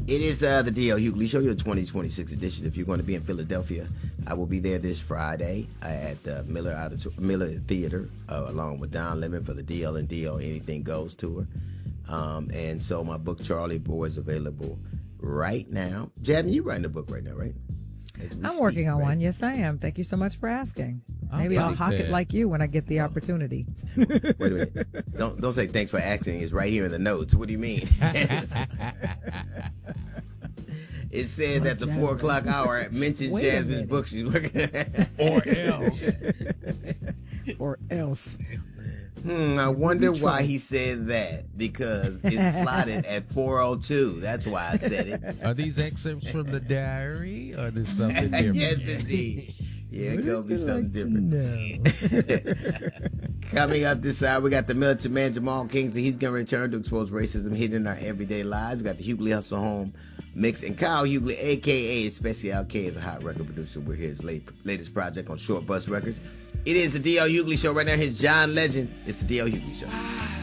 It is the D.L. Hughley Show, your 2026 edition. If you're going to be in Philadelphia, I will be there this Friday at the Miller Theater, along with Don Lemon for the DL and DL Anything Goes tour. And so my book, Charlie Boy, is available right now. Jasmine, you're writing a book right now, right? I'm working on one. Yes, I am. Thank you so much for asking. Maybe I'll hawk it like you when I get the opportunity. Wait a minute. Don't say thanks for asking. It's right here in the notes. What do you mean? It says at the 4 o'clock hour, mention Jasmine's book she's working at. Or else. I wonder why he said that. Because it's slotted at 4:02. That's why I said it. Are these excerpts from the diary, or there's something different? Yes, indeed. Yeah, it's going to be something different. Coming up this hour, we got the militant man, Jamal Kingsley. He's going to return to expose racism hidden in our everyday lives. We got the Hughley Hustle Home Mix. And Kyle Hughley, a.k.a. Special K, is a hot record producer. We're his latest project on Short Bus Records. It is the D.L. Hughley Show. Right now, here's John Legend. It's the D.L. Hughley Show.